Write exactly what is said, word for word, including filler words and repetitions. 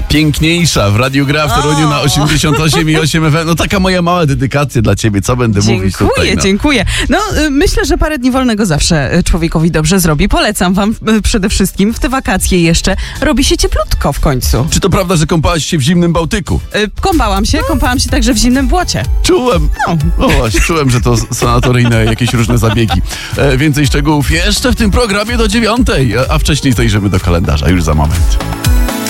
piękniejsza w Radiu Gra w Toruniu na osiemdziesiąt osiem i osiem F M. No taka moja mała dedykacja dla ciebie, co będę dziękuję, mówić tutaj. Dziękuję, no. dziękuję. No y, myślę, że parę dni wolnego zawsze y, człowiekowi dobrze zrobi. Polecam wam y, przede wszystkim w te wakacje jeszcze. Robi się cieplutko w końcu. Czy to prawda, że kąpałaś się w zimnym Bałtyku? Y, kąpałam się, kąpałam się także w zimnym błocie. Czułem, No. no właśnie, czułem, że to sanatoryjne jakieś różne zabiegi. E, więcej szczegółów jeszcze w tym programie do dziewiątej, a wcześniej zajrzymy do kalendarza już za moment.